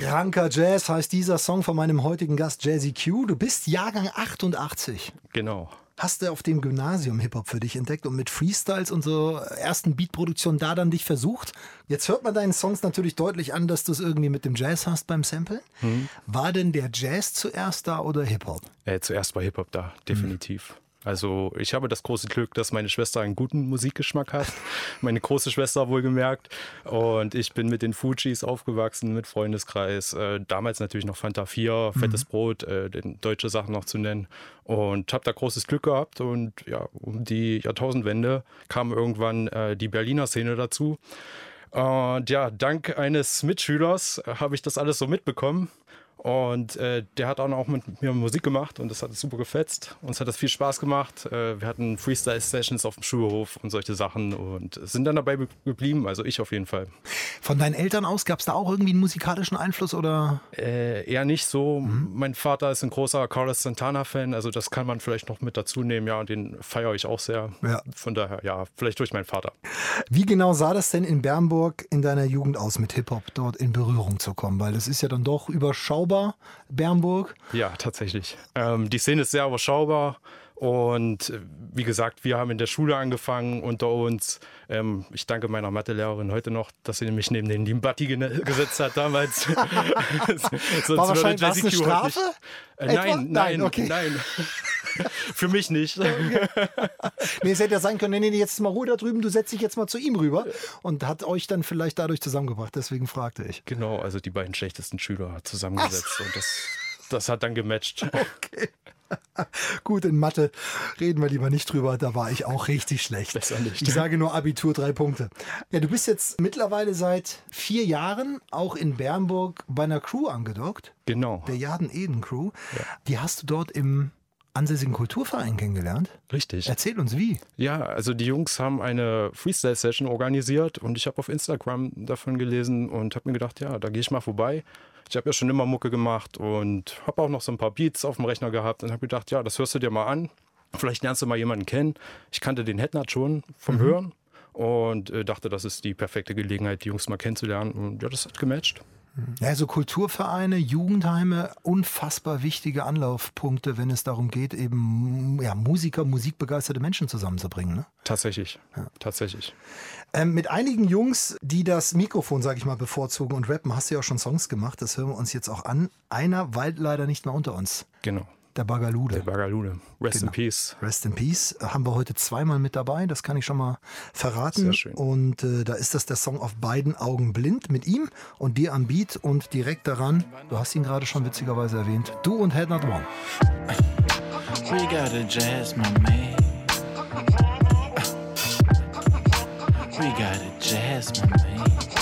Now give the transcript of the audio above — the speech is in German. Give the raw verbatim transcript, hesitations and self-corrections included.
Kranker Jazz heißt dieser Song von meinem heutigen Gast Jazzy Q. Du bist Jahrgang achtundachtzig. Genau. Hast du auf dem Gymnasium Hip-Hop für dich entdeckt und mit Freestyles und so ersten Beatproduktionen da dann dich versucht? Jetzt hört man deinen Songs natürlich deutlich an, dass du es irgendwie mit dem Jazz hast beim Samplen. Hm. War denn der Jazz zuerst da oder Hip-Hop? Äh, zuerst war Hip-Hop da, definitiv. Hm. Also ich habe das große Glück, dass meine Schwester einen guten Musikgeschmack hat. Meine große Schwester wohlgemerkt. Und ich bin mit den Fujis aufgewachsen, mit Freundeskreis. Äh, damals natürlich noch Fanta vier, mhm. Fettes Brot, äh, deutsche Sachen noch zu nennen. Und habe da großes Glück gehabt. Und ja, um die Jahrtausendwende kam irgendwann äh, die Berliner Szene dazu. Und ja, dank eines Mitschülers äh, habe ich das alles so mitbekommen. Und äh, der hat auch noch mit mir Musik gemacht und das hat super gefetzt. Uns hat das viel Spaß gemacht. Äh, wir hatten Freestyle-Sessions auf dem Schulhof und solche Sachen und sind dann dabei geblieben, also ich auf jeden Fall. Von deinen Eltern aus gab es da auch irgendwie einen musikalischen Einfluss oder? Äh, eher nicht so. Mhm. Mein Vater ist ein großer Carlos Santana-Fan, also das kann man vielleicht noch mit dazu nehmen, ja, und den feiere ich auch sehr. Ja. Von daher, ja, vielleicht durch meinen Vater. Wie genau sah das denn in Bernburg in deiner Jugend aus, mit Hip-Hop dort in Berührung zu kommen? Weil das ist ja dann doch überschaubar. Bernburg? Ja, tatsächlich. Ähm, die Szene ist sehr überschaubar und äh, wie gesagt, wir haben in der Schule angefangen unter uns. Ähm, ich danke meiner Mathelehrerin heute noch, dass sie mich neben den Limbatti gesetzt hat damals. War wahrscheinlich was eine Strafe? Äh, nein, nein, nein, okay. nein. Für mich nicht. Okay. Nee, es hätte ja sein können, nee, nee, jetzt mal Ruhe da drüben, du setzt dich jetzt mal zu ihm rüber und hat euch dann vielleicht dadurch zusammengebracht, deswegen fragte ich. Genau, also die beiden schlechtesten Schüler zusammengesetzt Ach. und das, das hat dann gematcht. Okay. Gut, in Mathe reden wir lieber nicht drüber, da war ich auch richtig schlecht. Besser nicht. Ich sage nur Abitur, drei Punkte. Ja, du bist jetzt mittlerweile seit vier Jahren auch in Bernburg bei einer Crew angedockt. Genau. Der Jaden Eden Crew. Ja. Die hast du dort im ansässigen Kulturverein kennengelernt? Richtig. Erzähl uns, wie? Ja, also die Jungs haben eine Freestyle-Session organisiert und ich habe auf Instagram davon gelesen und habe mir gedacht, ja, da gehe ich mal vorbei. Ich habe ja schon immer Mucke gemacht und habe auch noch so ein paar Beats auf dem Rechner gehabt und habe gedacht, ja, das hörst du dir mal an. Vielleicht lernst du mal jemanden kennen. Ich kannte den Headnut schon vom mhm. Hören und äh, dachte, das ist die perfekte Gelegenheit, die Jungs mal kennenzulernen. Und ja, das hat gematcht. Ja, also Kulturvereine, Jugendheime, unfassbar wichtige Anlaufpunkte, wenn es darum geht, eben ja, Musiker, musikbegeisterte Menschen zusammenzubringen. Ne? Tatsächlich, ja. tatsächlich. Ähm, mit einigen Jungs, die das Mikrofon, sage ich mal, bevorzugen und rappen, hast du ja auch schon Songs gemacht, das hören wir uns jetzt auch an. Einer weilt leider nicht mehr unter uns. Genau. Der Bagalude. Der Bagalude. Rest genau. in Peace. Rest in Peace. Haben wir heute zweimal mit dabei, das kann ich schon mal verraten. Sehr schön. Und äh, da ist das der Song Auf beiden Augen blind mit ihm und dir am Beat und direkt daran, du hast ihn gerade schon witzigerweise erwähnt, du und Head Not One. We got a jazz, my man. We got a jazz, my man.